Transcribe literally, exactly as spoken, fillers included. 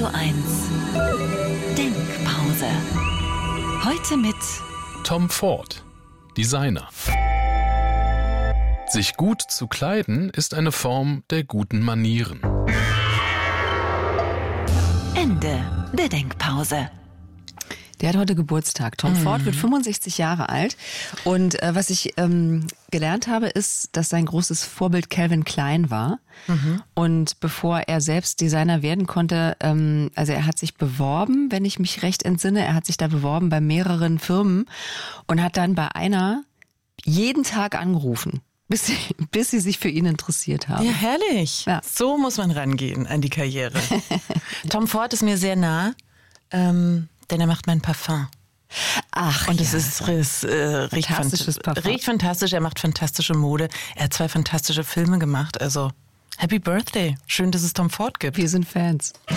Radio eins Denkpause. Heute mit Tom Ford, Designer. Sich gut zu kleiden ist eine Form der guten Manieren. Ende der Denkpause. Der hat heute Geburtstag. Tom mhm. Ford wird fünfundsechzig Jahre alt. Und äh, was ich ähm, gelernt habe, ist, dass sein großes Vorbild Calvin Klein war. Mhm. Und bevor er selbst Designer werden konnte, ähm, also er hat sich beworben, wenn ich mich recht entsinne, er hat sich da beworben bei mehreren Firmen und hat dann bei einer jeden Tag angerufen. Bis sie, bis sie sich für ihn interessiert haben. Ja, herrlich. Ja. So muss man rangehen an die Karriere. Tom Ford ist mir sehr nah, ähm, denn er macht mein Parfum. Ach, und es ja. ist, es äh, riecht, Fantastisches fant- Parfum. riecht fantastisch. Er macht fantastische Mode. Er hat zwei fantastische Filme gemacht. Also Happy Birthday. Schön, dass es Tom Ford gibt. Wir sind Fans.